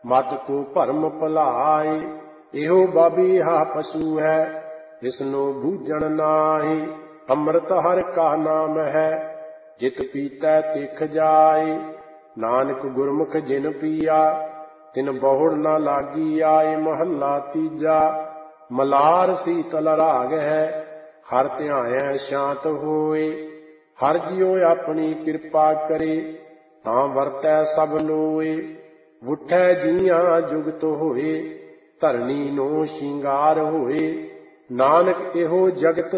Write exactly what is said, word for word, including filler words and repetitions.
ਮਤ ਕੋ ਭਰਮ ਭੁਲਾਏ। ਇਹੋ ਬਾਬੀਹਾ ਪਸ਼ੂ ਹੈ, ਇਸਨੂੰ ਬੂਝਣ ਨਾਹੀ। ਅੰਮ੍ਰਿਤ ਹਰਿ ਕਾ ਨਾਮ ਹੈ, ਜਿਤ ਪੀਤੈ ਤਿਖ ਜਾਏ। ਨਾਨਕ ਗੁਰਮੁਖ ਜਿਨ ਪੀਆ, ਤਿਨ ਬਹੁੜ ਨਾ ਲਾਗੀ ਆਏ। ਮਹੱਲਾ ਤੀਜਾ। ਮਲਾਰ ਸੀਤਲ ਰਾਗ ਹੈ, ਹਰ ਧਿਆਇਐ ਸ਼ਾਂਤ ਹੋਏ। ਹਰ ਜਿਉ ਆਪਣੀ ਕਿਰਪਾ ਕਰੇ, ਤਾਂ ਵਰਤੈ ਸਭ ਲੋਏ। ਉਠੈ ਜੀਆਂ ਜੁਗਤ ਹੋਏ, ਧਰਣੀ ਨੂੰ ਸ਼ਿੰਗਾਰ ਹੋਏ। ਨਾਨਕ ਇਹੋ ਜਗਤ